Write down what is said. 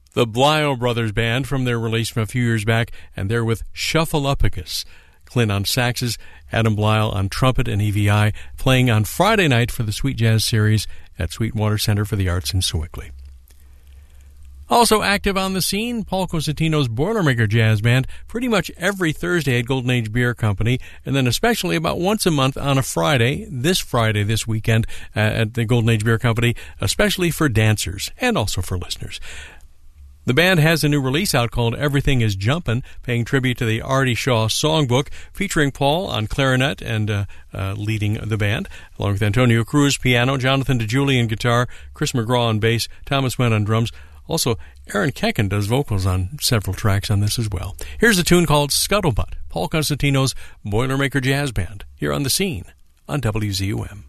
The Blio Brothers Band from their release from a few years back, and they're with Shuffleupicus. Clint on saxes, Adam Blile on trumpet and EVI, playing on Friday night for the Sweet Jazz Series at Sweetwater Center for the Arts in Sewickley. Also active on the scene, Paul Cosentino's Boilermaker Jazz Band, pretty much every Thursday at Golden Age Beer Company, and then especially about once a month on a Friday this weekend at the Golden Age Beer Company, especially for dancers and also for listeners. The band has a new release out called Everything is Jumpin', paying tribute to the Artie Shaw songbook, featuring Paul on clarinet and leading the band, along with Antonio Cruz piano, Jonathan DeJulian guitar, Chris McGraw on bass, Thomas Went on drums. Also, Aaron Kecken does vocals on several tracks on this as well. Here's a tune called Scuttlebutt, Paul Cosentino's Boilermaker Jazz Band, here on The Scene on WZUM.